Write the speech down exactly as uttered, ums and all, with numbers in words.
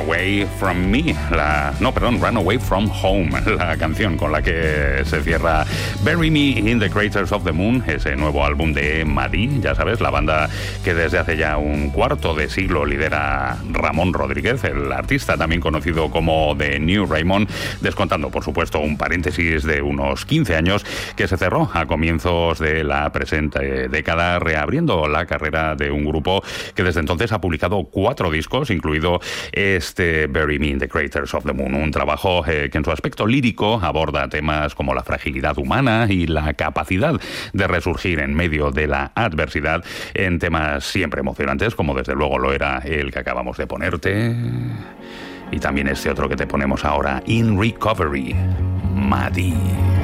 Away From Me, la, no, perdón, Run Away From Home, la canción con la que se cierra Bury Me in the Craters of the Moon, ese nuevo álbum de Madí, ya sabes, la banda que desde hace ya un cuarto de siglo lidera Ramón Rodríguez, el artista también conocido como The New Raymond, descontando, por supuesto, un paréntesis de unos quince años que se cerró a comienzos de la presente década, reabriendo la carrera de un grupo que desde entonces ha publicado cuatro discos, incluido este Bury Me in the Craters of the Moon, un trabajo eh, que en su aspecto lírico aborda temas como la fragilidad humana y la capacidad de resurgir en medio de la adversidad, en temas siempre emocionantes, como desde luego lo era el que acabamos de ponerte, y también este otro que te ponemos ahora, In Recovery, Madí.